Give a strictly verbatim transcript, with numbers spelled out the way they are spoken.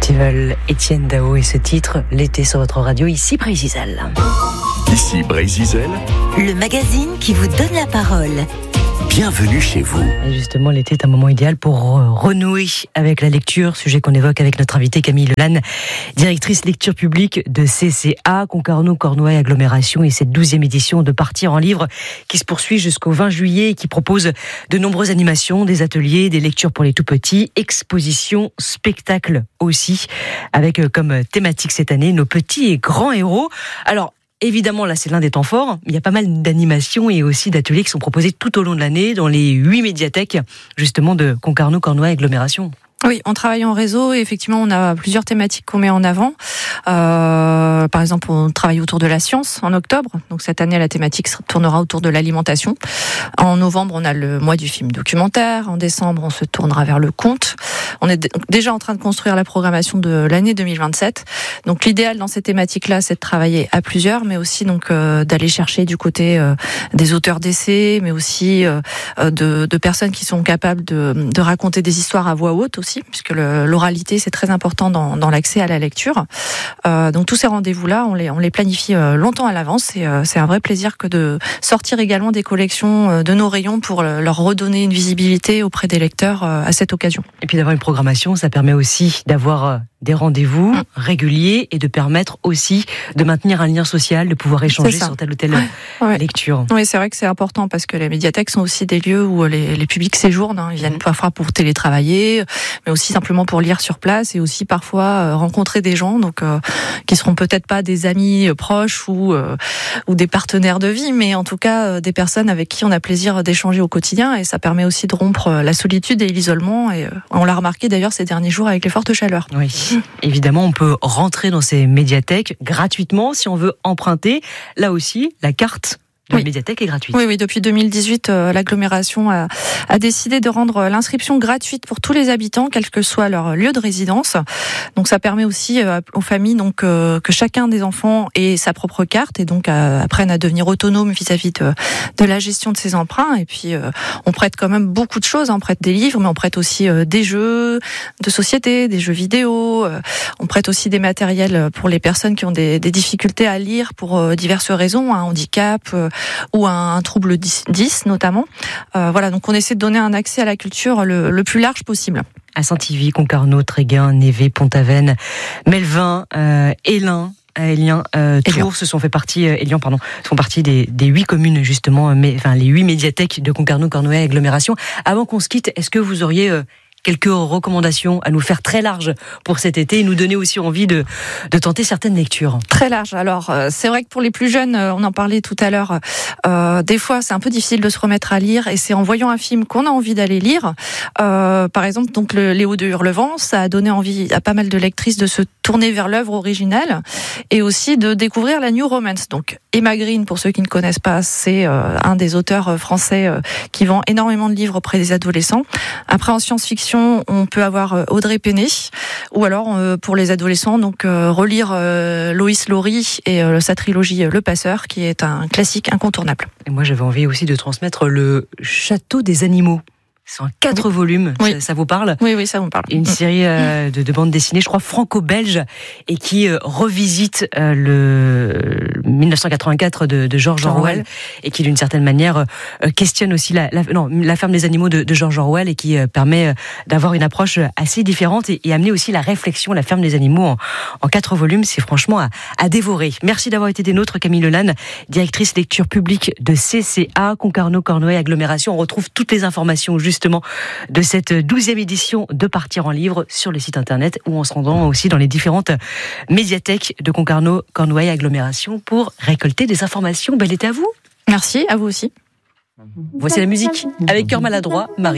Festival Étienne Dao et ce titre, l'été sur votre radio, ici Brésil. Ici Brésil, le magazine qui vous donne la parole. Bienvenue chez vous. Et justement, l'été est un moment idéal pour renouer avec la lecture, sujet qu'on évoque avec notre invitée Camille Lelanne, directrice lecture publique de C C A, Concarneau, Cornouailles Agglomération, et cette douzième édition de Partir en livre qui se poursuit jusqu'au vingt juillet et qui propose de nombreuses animations, des ateliers, des lectures pour les tout-petits, expositions, spectacles aussi, avec comme thématique cette année nos petits et grands héros. Alors, évidemment, là, c'est l'un des temps forts. Il y a pas mal d'animations et aussi d'ateliers qui sont proposés tout au long de l'année dans les huit médiathèques, justement, de Concarneau, Cornouailles Agglomération. Oui, on travaille en réseau et effectivement, on a plusieurs thématiques qu'on met en avant. Euh, par exemple, on travaille autour de la science en octobre. Donc cette année, la thématique tournera autour de l'alimentation. En novembre, on a le mois du film documentaire. En décembre, on se tournera vers le conte. On est déjà en train de construire la programmation de l'année deux mille vingt-sept. Donc l'idéal dans ces thématiques-là, c'est de travailler à plusieurs, mais aussi donc euh, d'aller chercher du côté euh, des auteurs d'essais, mais aussi euh, de, de personnes qui sont capables de, de raconter des histoires à voix haute aussi, puisque le, l'oralité c'est très important dans, dans l'accès à la lecture. Euh, donc tous ces rendez-vous-là, on les, on les planifie euh, longtemps à l'avance et euh, c'est un vrai plaisir que de sortir également des collections euh, de nos rayons pour euh, leur redonner une visibilité auprès des lecteurs euh, à cette occasion. Et puis d'avoir une programmation, ça permet aussi d'avoir euh, des rendez-vous mmh. réguliers et de permettre aussi de maintenir un lien social, de pouvoir échanger sur telle ou telle ouais. Ouais. lecture. Oui, c'est vrai que c'est important parce que les médiathèques sont aussi des lieux où les, les publics séjournent. Hein. Ils viennent mmh. parfois pour télétravailler, mais aussi simplement pour lire sur place et aussi parfois euh, rencontrer des gens donc euh, qui seront peut-être pas des amis euh, proches ou euh, ou des partenaires de vie, mais en tout cas euh, des personnes avec qui on a plaisir d'échanger au quotidien et ça permet aussi de rompre euh, la solitude et l'isolement. Et euh, on l'a remarqué d'ailleurs ces derniers jours avec les fortes chaleurs. Oui. Évidemment, on peut rentrer dans ces médiathèques gratuitement si on veut emprunter. Là aussi, la carte de oui. la médiathèque est gratuite. Oui, oui. Depuis deux mille dix-huit, euh, l'agglomération a, a décidé de rendre l'inscription gratuite pour tous les habitants, quel que soit leur lieu de résidence. Donc, ça permet aussi euh, aux familles donc euh, que chacun des enfants ait sa propre carte et donc euh, apprennent à devenir autonomes vis-à-vis de, de la gestion de ses emprunts. Et puis, euh, on prête quand même beaucoup de choses. On prête des livres, mais on prête aussi euh, des jeux de société, des jeux vidéo. Euh, on prête aussi des matériels pour les personnes qui ont des, des difficultés à lire pour euh, diverses raisons, un handicap. Euh, ou un, un trouble dix notamment. Euh, voilà, donc on essaie de donner un accès à la culture le, le plus large possible. À Saint-Yvis, Concarneau, Tréguin, Névé, Pont-Aven, Melvin, euh, Élin, Élien, euh, Tours, se sont fait partie, euh, Élian, pardon, font partie des, des huit communes justement, mais, enfin les huit médiathèques de Concarneau, Cornouailles Agglomération. Avant qu'on se quitte, est-ce que vous auriez euh, quelques recommandations à nous faire très larges pour cet été et nous donner aussi envie de, de tenter certaines lectures? Très large. Alors, euh, c'est vrai que pour les plus jeunes, euh, on en parlait tout à l'heure, euh, des fois, c'est un peu difficile de se remettre à lire et c'est en voyant un film qu'on a envie d'aller lire. Euh, par exemple, donc le Léo de Hurlevent, ça a donné envie à pas mal de lectrices de se tourner vers l'œuvre originale et aussi de découvrir la New Romance. Donc, Emma Green, pour ceux qui ne connaissent pas, c'est euh, un des auteurs français euh, qui vend énormément de livres auprès des adolescents. Après, en science-fiction, on peut avoir Audrey Pennet, ou alors euh, pour les adolescents, donc euh, relire euh, Loïs Laury et euh, sa trilogie Le Passeur, qui est un classique incontournable. Et moi, j'avais envie aussi de transmettre le Château des animaux. C'est en quatre oui. volumes, oui. Ça, ça vous parle? Oui, oui, ça vous parle. Une série euh, de, de bandes dessinées, je crois, franco-belge, et qui euh, revisite euh, le dix-neuf cent quatre-vingt-quatre de, de George Orwell, et qui, d'une certaine manière, euh, questionne aussi la, la, non, la ferme des animaux de, de George Orwell, et qui euh, permet euh, d'avoir une approche assez différente, et, et amener aussi la réflexion, la ferme des animaux, en, en quatre volumes. C'est franchement à, à dévorer. Merci d'avoir été des nôtres, Camille Lelanne, directrice lecture publique de C C A, Concarneau, Cornouailles Agglomération. On retrouve toutes les informations, juste justement de cette douzième édition de Partir en livre sur le site internet ou en se rendant aussi dans les différentes médiathèques de Concarneau, Cornouailles Agglomération pour récolter des informations. Bel été à vous. Merci, à vous aussi. Voici la musique avec Cœur Maladroit, Marie.